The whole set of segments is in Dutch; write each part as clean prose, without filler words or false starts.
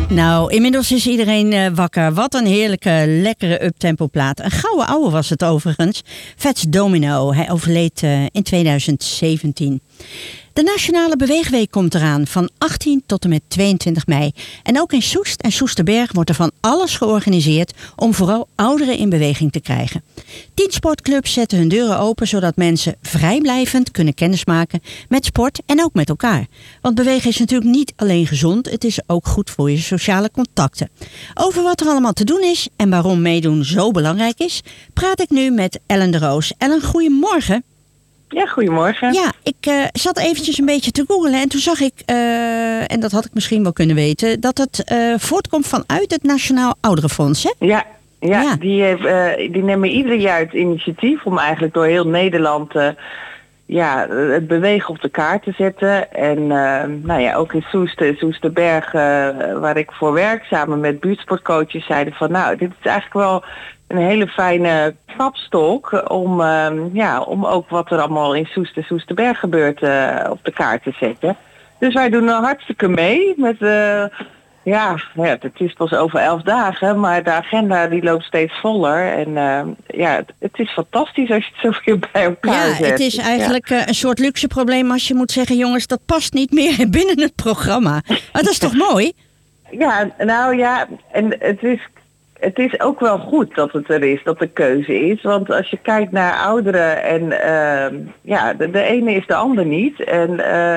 Nou, inmiddels is iedereen wakker. Wat een heerlijke, lekkere uptempo plaat. Een gouden ouwe was het overigens. Fats Domino. Hij overleed in 2017. De Nationale Beweegweek komt eraan van 18 tot en met 22 mei. En ook in Soest en Soesterberg wordt er van alles georganiseerd om vooral ouderen in beweging te krijgen. 10 sportclubs zetten hun deuren open zodat mensen vrijblijvend kunnen kennismaken met sport en ook met elkaar. Want bewegen is natuurlijk niet alleen gezond, het is ook goed voor je sociale contacten. Over wat er allemaal te doen is en waarom meedoen zo belangrijk is, praat ik nu met Ellen de Roos. Ellen, goedemorgen. Ja, goedemorgen. Ja, ik zat eventjes een beetje te googlen en toen zag ik, en dat had ik misschien wel kunnen weten, dat het voortkomt vanuit het Nationaal Ouderenfonds, hè? Ja. Die nemen ieder jaar het initiatief om eigenlijk door heel Nederland het bewegen op de kaart te zetten. En ook in Soest en Soesterberg, waar ik voor werk, samen met buurtsportcoaches, zeiden van nou, dit is eigenlijk wel een hele fijne kapstok om ook wat er allemaal in Soest en Soesterberg gebeurt op de kaart te zetten. Dus wij doen hartstikke mee met het is pas over 11 dagen, maar de agenda die loopt steeds voller. En het is fantastisch als je het zoveel bij elkaar zet. Ja, het is eigenlijk een soort luxe probleem als je moet zeggen, jongens, dat past niet meer binnen het programma. Maar dat is toch mooi? Ja, nou ja, en het is ook wel goed dat het er is, dat de keuze is. Want als je kijkt naar ouderen en de ene is de ander niet. En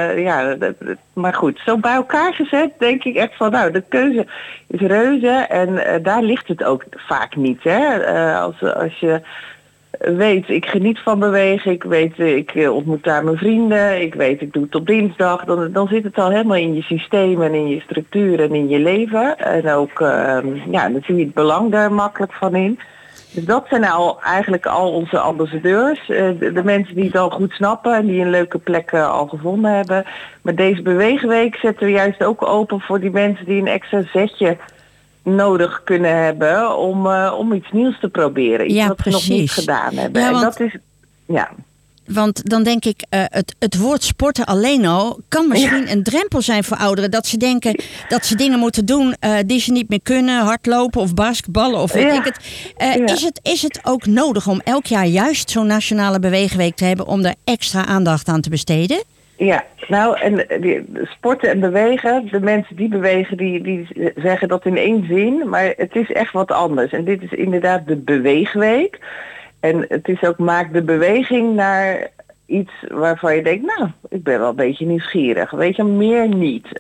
maar goed, zo bij elkaar gezet denk ik echt van nou, de keuze is reuze. En daar ligt het ook vaak niet. Hè? Als je weet, ik geniet van bewegen, ik weet, ik ontmoet daar mijn vrienden, ik weet, ik doe het op dinsdag, dan zit het al helemaal in je systeem en in je structuur en in je leven. En ook, dan zie je het belang daar makkelijk van in. Dus dat zijn eigenlijk al onze ambassadeurs. De mensen die het al goed snappen en die een leuke plek al gevonden hebben. Maar deze beweegweek zetten we juist ook open voor die mensen die een extra zetje nodig kunnen hebben om iets nieuws te proberen. Iets wat ze nog niet gedaan hebben. Ja, en dat is, Want dan denk ik, het woord sporten alleen al kan misschien een drempel zijn voor ouderen. Dat ze denken dat ze dingen moeten doen die ze niet meer kunnen. Hardlopen of basketballen of weet ik het. Is het ook nodig om elk jaar juist zo'n Nationale Beweegweek te hebben om er extra aandacht aan te besteden? Ja, nou en sporten en bewegen, de mensen die bewegen die zeggen dat in één zin, maar het is echt wat anders. En dit is inderdaad de beweegweek. En het is ook, maak de beweging naar iets waarvan je denkt, nou, ik ben wel een beetje nieuwsgierig. Weet je, meer niet.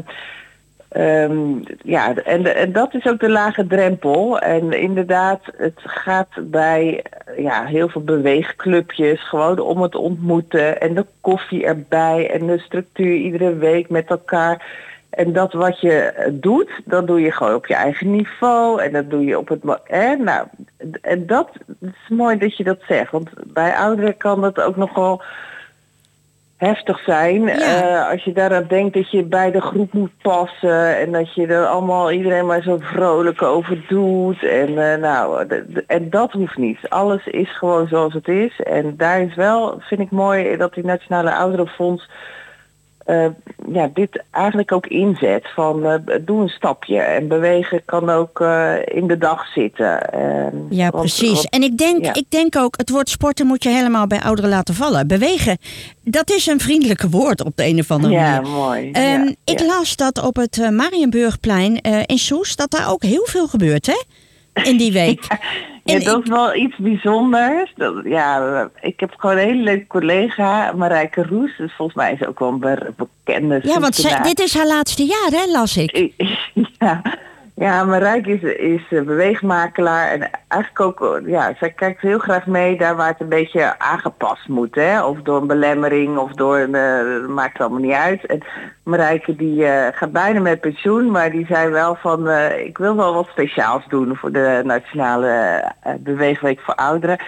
En dat is ook de lage drempel. En inderdaad, het gaat bij heel veel beweegclubjes gewoon om het ontmoeten en de koffie erbij en de structuur iedere week met elkaar. En dat wat je doet, dat doe je gewoon op je eigen niveau. En dat doe je op het... en dat is mooi dat je dat zegt. Want bij ouderen kan dat ook nogal heftig zijn. Ja. Als je daaraan denkt dat je bij de groep moet passen. En dat je er allemaal iedereen maar zo vrolijk over doet. En dat hoeft niet. Alles is gewoon zoals het is. En daar is wel, vind ik mooi, dat die Nationale Ouderenfonds dit eigenlijk ook inzet van doe een stapje en bewegen kan ook in de dag zitten. Precies. En ik denk ook, het woord sporten moet je helemaal bij ouderen laten vallen. Bewegen, dat is een vriendelijke woord op de een of andere manier. Ja, mooi. Ik las dat op het Mariënburgplein in Soest, dat daar ook heel veel gebeurt, hè? In die week. Dat is wel iets bijzonders. Ik heb gewoon een hele leuke collega, Marijke Roes. Dus volgens mij is ze ook wel een bekende. Ja, want dit is haar laatste jaar, hè, las ik. Ja, Marijke is beweegmakelaar. En eigenlijk ook, zij kijkt heel graag mee daar waar het een beetje aangepast moet. Hè? Of door een belemmering of door dat maakt allemaal niet uit. En Marijke die gaat bijna met pensioen, maar die zei wel van ik wil wel wat speciaals doen voor de Nationale Beweegweek voor Ouderen.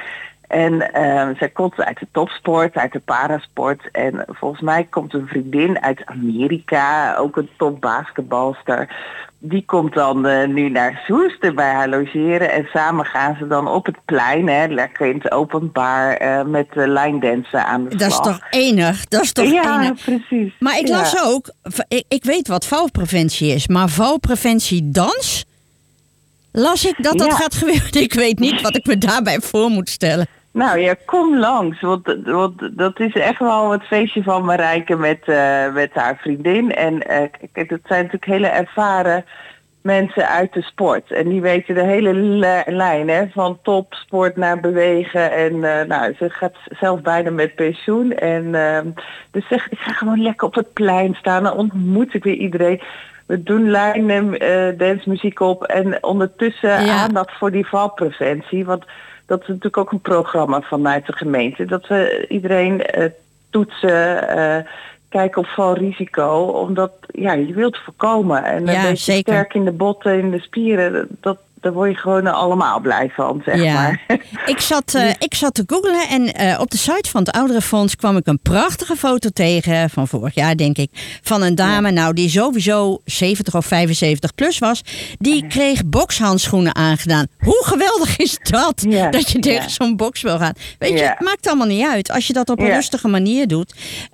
En zij komt uit de topsport, uit de parasport. En volgens mij komt een vriendin uit Amerika, ook een topbasketbalster. Die komt dan nu naar Soest bij haar logeren. En samen gaan ze dan op het plein, lekker in het openbaar, met line dansen aan de slag. Dat is toch enig? Dat is toch enig? Ja, precies. Maar ik las ook, ik weet wat valpreventie is, maar valpreventie dans, las ik dat gaat gebeuren. Ik weet niet wat ik me daarbij voor moet stellen. Nou ja, kom langs, want dat is echt wel het feestje van Marijke met haar vriendin. En kijk, dat zijn natuurlijk hele ervaren mensen uit de sport. En die weten de hele lijn, van topsport naar bewegen. En ze gaat zelf bijna met pensioen. En dus zegt, ik ga gewoon lekker op het plein staan. Dan ontmoet ik weer iedereen. We doen line dancemuziek op en ondertussen aandacht voor die valpreventie. Want dat is natuurlijk ook een programma vanuit de gemeente. Dat we iedereen toetsen, kijken op valrisico. Omdat je wilt voorkomen. En een beetje sterk in de botten, in de spieren. Daar word je gewoon allemaal blij van, zeg maar. Ik zat te googlen en op de site van het Ouderenfonds kwam ik een prachtige foto tegen, van vorig jaar denk ik, van een dame die sowieso 70 of 75 plus was. Die kreeg bokshandschoenen aangedaan. Hoe geweldig is dat? Dat je tegen zo'n boks wil gaan. Weet je, het maakt allemaal niet uit als je dat op een rustige manier doet.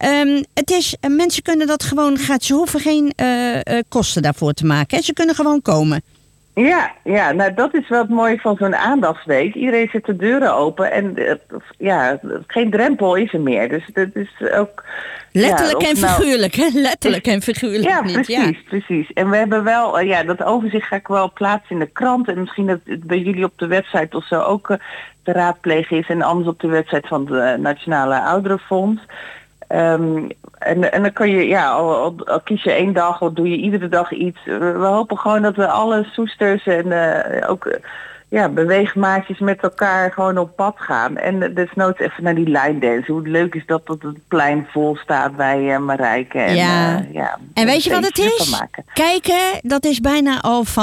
Mensen kunnen dat gewoon gratis. Ze hoeven geen kosten daarvoor te maken. Hè. Ze kunnen gewoon komen. Ja, nou dat is wel het mooie van zo'n aandachtsweek. Iedereen zet de deuren open en geen drempel is er meer. Dus dat is ook... Letterlijk en figuurlijk, hè? Letterlijk en figuurlijk. Ja, precies. En we hebben wel, dat overzicht ga ik wel plaatsen in de krant. En misschien dat het bij jullie op de website of zo ook te raadplegen is. En anders op de website van het Nationale Ouderenfonds. En dan kun je, al kies je 1 dag of doe je iedere dag iets. We hopen gewoon dat we alle Soesters en ook beweegmaatjes met elkaar gewoon op pad gaan. En desnoods even naar die line dance. Hoe leuk is dat het plein vol staat bij Marijke. En weet je wat het is? Kijken, dat is bijna al van